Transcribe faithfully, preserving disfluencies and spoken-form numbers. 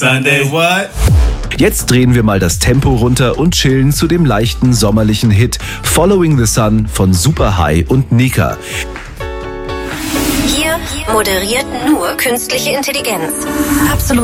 Sunday what? Jetzt drehen wir mal das Tempo runter und chillen zu dem leichten sommerlichen Hit Following the Sun von Superhigh und Nika. Hier moderiert nur künstliche Intelligenz. Absolut.